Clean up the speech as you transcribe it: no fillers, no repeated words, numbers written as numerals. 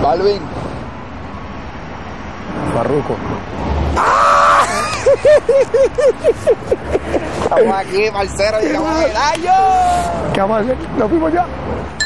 Balvin. Farruko. Estamos aquí, parcero, llegamos al año. ¿Qué vamos a hacer? Nos fuimos ya.